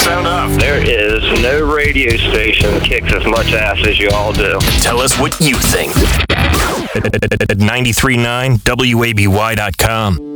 Sound off. There is no radio station that kicks as much ass as you all do. Tell us what you think at 93.9WABY.com.